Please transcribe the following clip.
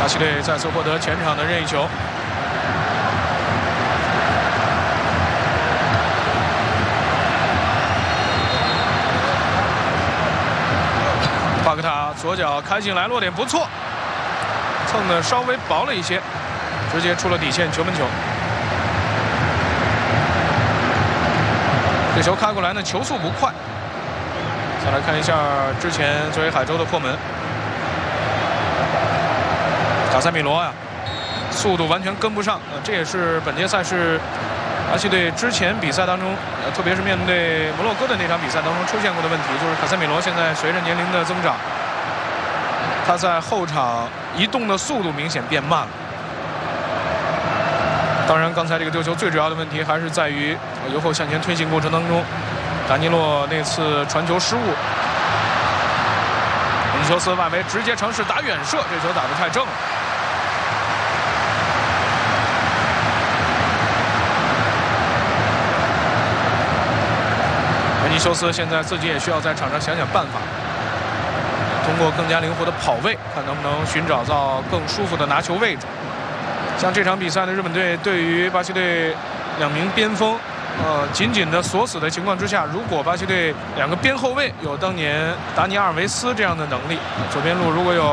巴西队再次获得前场的任意球。帕克塔左脚开进来，落点不错，蹭的稍微薄了一些，直接出了底线，球门球。这球开过来呢，球速不快。再来看一下之前作为海州的破门，卡塞米罗啊，速度完全跟不上，这也是本届赛事巴西队之前比赛当中，特别是面对摩洛哥的那场比赛当中出现过的问题，就是卡塞米罗现在随着年龄的增长，他在后场移动的速度明显变慢了。当然，刚才这个丢球最主要的问题还是在于由后向前推进过程当中，达尼洛那次传球失误，维尼修斯外围直接尝试打远射，这球打得太正了。维尼修斯现在自己也需要在场上想想办法，通过更加灵活的跑位，看能不能寻找到更舒服的拿球位置。像这场比赛的日本队对于巴西队2名边锋，紧紧的锁死的情况之下，如果巴西队2个边后卫有当年达尼阿尔维斯这样的能力，左边路如果有